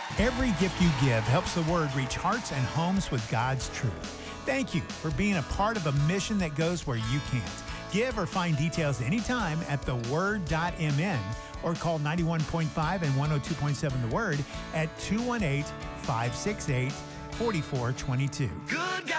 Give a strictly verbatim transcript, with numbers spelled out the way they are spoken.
Every gift you give helps the Word reach hearts and homes with God's truth. Thank you for being a part of a mission that goes where you can't. Give or find details anytime at the word dot m n or call ninety-one point five and one oh two point seven The Word at two one eight, five six eight, four four two two. Good guy.